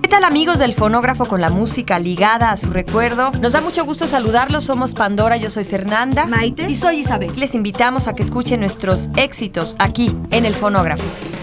tal, amigos del Fonógrafo con la música ligada a su recuerdo? Nos da mucho gusto saludarlos, somos Pandora, yo soy Fernanda, Maite y soy Isabel. Les invitamos a que escuchen nuestros éxitos aquí en el Fonógrafo.